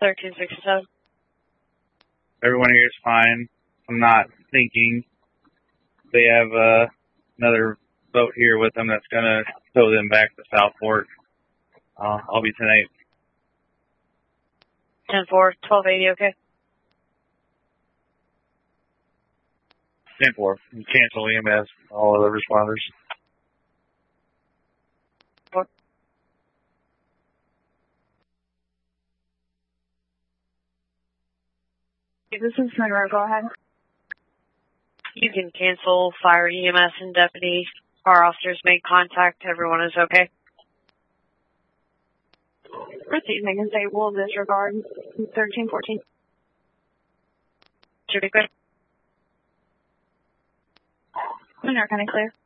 1367. Everyone here is fine. I'm not thinking they have another boat here with them that's going to tow them back to Southport. I'll be 10-8. 10-4, 1280, okay? 10-4. Cancel EMS, all other responders. This is Monroe. Go ahead. You can cancel fire, EMS, and deputy. Our officers made contact. Everyone is okay. Proceed, Megan State will disregard 1314. Should be good. Monroe County clear.